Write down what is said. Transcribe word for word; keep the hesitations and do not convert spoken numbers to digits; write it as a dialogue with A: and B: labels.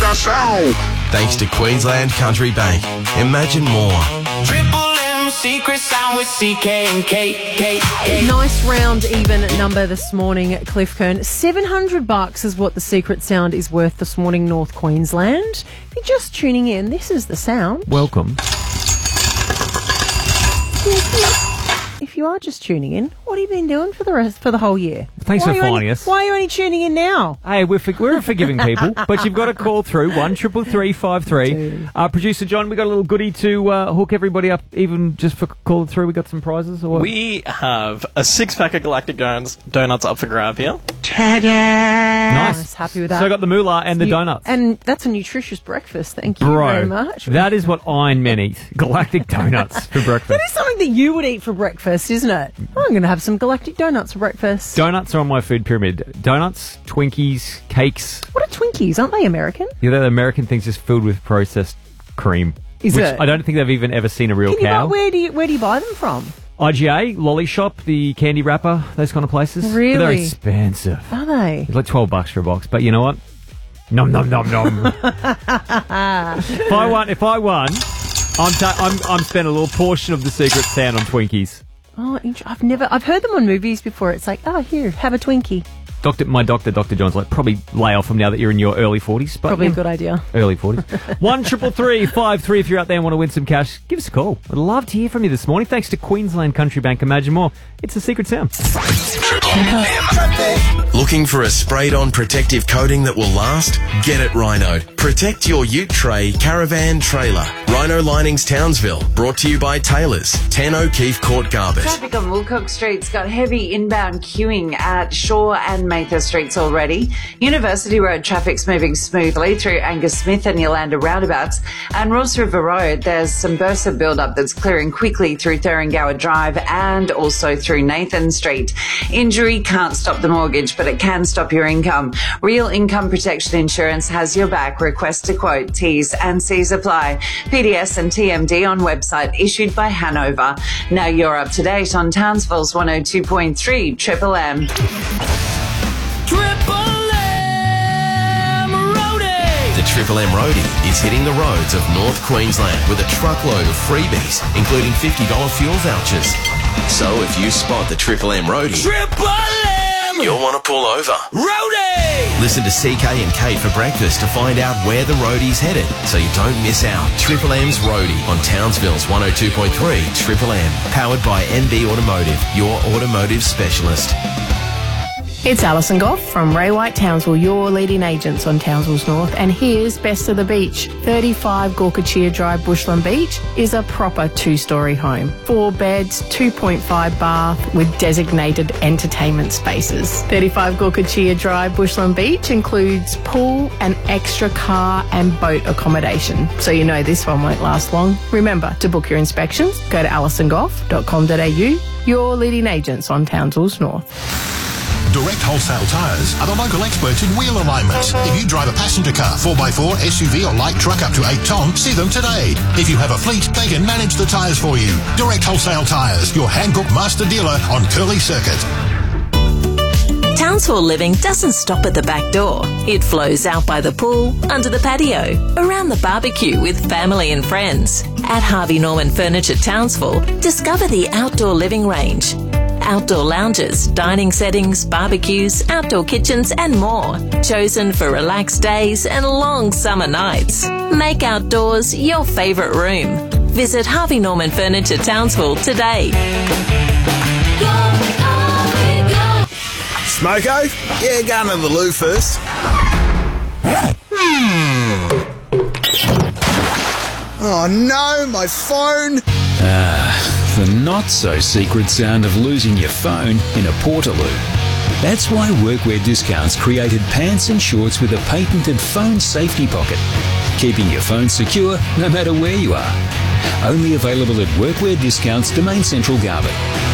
A: that sound.
B: Thanks to Queensland Country Bank. Imagine more.
C: Triple M secret sound with C K and K K K.
D: Nice round even number this morning, Cliff Kern. seven hundred bucks is what the secret sound is worth this morning, North Queensland. If you're just tuning in, this is the sound.
E: Welcome.
D: If you are just tuning in, what have you been doing for the rest for the whole year?
E: Thanks
D: why
E: for
D: are you
E: finding
D: only,
E: us.
D: Why are you only tuning in now?
E: Hey, we're, for, we're forgiving people, but you've got to call through one triple three five three. Uh, Producer John, we got a little goodie to uh, hook everybody up, even just for calling through. We got some prizes, or what?
F: We have a six pack of Galactic Donuts, donuts up for grab here.
D: Ta-da!
E: Nice.
D: Nice, happy with that.
E: So I got the moolah and the
D: You-
E: donuts.
D: and that's a nutritious breakfast. Thank you
E: Bro,
D: very much.
E: that is what Iron Men eat. Galactic donuts for breakfast.
D: That is something that you would eat for breakfast, isn't it? I'm going to have some Galactic Donuts for breakfast.
E: Donuts are on my food pyramid. Donuts, Twinkies, cakes.
D: What are Twinkies? Aren't they American?
E: Yeah, they're the American things just filled with processed cream.
D: Is
E: which
D: it?
E: I don't think they've even ever seen a real
D: Can you buy,
E: cow.
D: where do you where do you buy them from?
E: I G A, Lolly Shop, the candy wrapper, those kind of places. But they're
D: Really?
E: expensive.
D: Are they?
E: It's like twelve bucks for a box. But you know what? Nom nom nom nom. If I won, if I won, I'm, ta- I'm I'm spending a little portion of the secret sound on Twinkies.
D: Oh, int- I've never. I've heard them on movies before. It's like, oh, here, have a Twinkie.
E: Doctor, my doctor, Doctor John's like, probably lay off them now that you're in your early forties. But
D: Probably
E: yeah,
D: a good idea.
E: Early forties. One triple three five three. If you're out there and want to win some cash, give us a call. I'd love to hear from you this morning. Thanks to Queensland Country Bank. Imagine more. It's the secret sound.
B: Looking for a sprayed-on protective coating that will last? Get it Rhino. Protect your ute tray, caravan, trailer. Rhino Linings Townsville. Brought to you by Taylors. ten O'Keefe Court, Garbett.
G: Traffic on Woolcock Street's got heavy inbound queuing at Shaw and Mather Streets already. University Road traffic's moving smoothly through Angus Smith and Yolanda roundabouts. And Ross River Road, there's some bursts of build-up that's clearing quickly through Thuringower Drive and also through Nathan Street. Injury can't stop the mortgage, but it can stop your income. Real Income Protection Insurance has your back. Request a quote. T's and C's apply. P D S and T M D on website issued by Hanover. Now you're up to date on Townsville's one oh two point three Triple M.
C: Triple M Roadie.
B: The Triple M Roadie is hitting the roads of North Queensland with a truckload of freebies, including fifty dollars fuel vouchers. So if you spot the Triple M Roadie,
C: Triple M
B: you'll want to pull over.
C: Roadie.
B: Listen to C K and K for breakfast to find out where the roadie's headed, so you don't miss out. Triple M's Roadie on Townsville's one oh two point three Triple M. Powered by N B Automotive, your automotive specialist.
H: It's Alison Goff from Ray White Townsville, your leading agents on Townsville's North, and here's Best of the Beach. thirty-five Gorkachia Drive, Bushland Beach is a proper two-storey home. Four beds, two point five bath with designated entertainment spaces. thirty-five Gorkachia Drive, Bushland Beach includes pool and extra car and boat accommodation. So you know this one won't last long. Remember, to book your inspections, go to alison goff dot com dot a u, your leading agents on Townsville's North.
I: Direct Wholesale Tyres are the local experts in wheel alignment. If you drive a passenger car, four by four, S U V or light truck up to eight tonne, see them today. If you have a fleet, they can manage the tyres for you. Direct Wholesale Tyres, your Hankook master dealer on Curly Circuit.
J: Townsville living doesn't stop at the back door. It flows out by the pool, under the patio, around the barbecue with family and friends. At Harvey Norman Furniture Townsville, discover the outdoor living range. Outdoor lounges, dining settings, barbecues, outdoor kitchens and more. Chosen for relaxed days and long summer nights. Make outdoors your favourite room. Visit Harvey Norman Furniture Townsville today.
A: Smoko? Yeah, going to the loo first. Hmm. Oh no, my phone!
K: Ah, the not-so-secret sound of losing your phone in a portaloo. That's why Workwear Discounts created pants and shorts with a patented phone safety pocket, keeping your phone secure no matter where you are. Only available at Workwear Discounts, Domain Central, Garbett.